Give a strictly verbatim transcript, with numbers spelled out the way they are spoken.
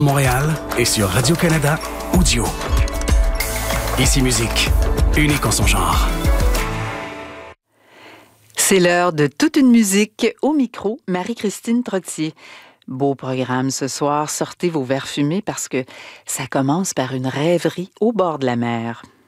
Montréal et sur Radio-Canada Audio. Ici Musique, unique en son genre. C'est l'heure de toute une musique. Au micro, Marie-Christine Trottier. Beau programme ce soir, sortez vos verres fumés parce que ça commence par une rêverie au bord de la mer.